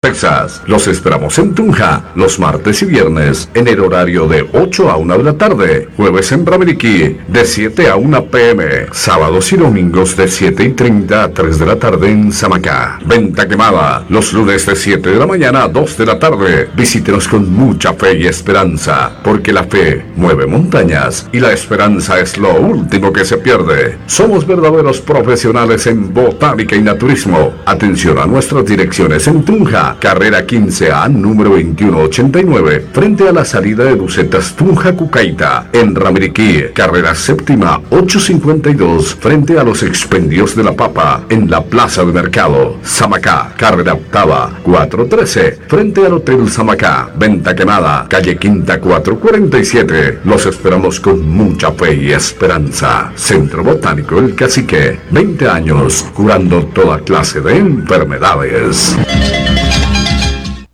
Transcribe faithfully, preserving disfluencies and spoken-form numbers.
Texas. Los esperamos en Tunja los martes y viernes en el horario de ocho a una de la tarde. Jueves en Ramiriquí de siete a una p m. Sábados y domingos de siete y treinta a tres de la tarde en Samacá. Venta quemada los lunes de siete de la mañana a dos de la tarde. Visítenos con mucha fe y esperanza, porque la fe mueve montañas y la esperanza es lo último que se pierde. Somos verdaderos profesionales en botánica y naturismo. Atención a nuestras direcciones en Tunja, carrera quince A, número veintiuno ochenta y nueve, frente a la salida de Bucetas Tunja Cucaita. En Ramiriquí, carrera séptima ochocientos cincuenta y dos, frente a los expendios de la papa, en la plaza de mercado. Samacá, carrera octava cuatrocientos trece, frente al Hotel Samacá. Venta quemada, calle Quinta cuatrocientos cuarenta y siete. Los esperamos con mucha fe y esperanza. Centro Botánico El Cacique, veinte años curando toda clase de enfermedades.